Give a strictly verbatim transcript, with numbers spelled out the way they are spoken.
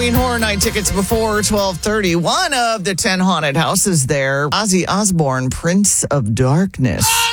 Halloween Horror Night tickets before twelve thirty. One of the ten haunted houses there, Ozzy Osbourne, Prince of Darkness.